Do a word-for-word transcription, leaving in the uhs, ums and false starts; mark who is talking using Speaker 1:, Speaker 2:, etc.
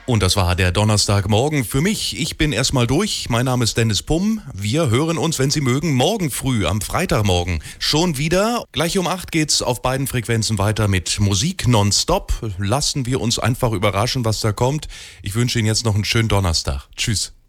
Speaker 1: Und das war der Donnerstagmorgen für mich. Ich bin erstmal durch. Mein Name ist Dennis Pumm. Wir hören uns, wenn Sie mögen, morgen früh, am Freitagmorgen schon wieder. Gleich um acht geht's auf beiden Frequenzen weiter mit Musik nonstop. Lassen wir uns einfach überraschen, was da kommt. Ich wünsche Ihnen jetzt noch einen schönen Donnerstag. Tschüss.